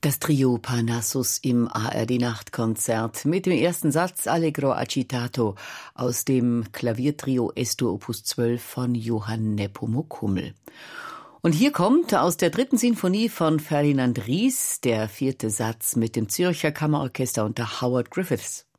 Das Trio Parnassus im ARD-Nachtkonzert mit dem ersten Satz Allegro agitato aus dem Klaviertrio Es-Dur Opus 12 von Johann Nepomuk Hummel. Und hier kommt aus der 3. Sinfonie von Ferdinand Ries der 4. Satz mit dem Zürcher Kammerorchester unter Howard Griffiths.